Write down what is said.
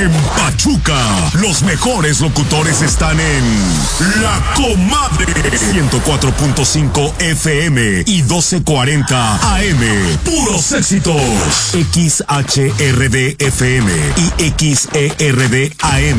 En Pachuca, los mejores locutores están en La Comadre. 104.5 FM y 1240 AM. Puros éxitos. XHRD FM y XERD AM.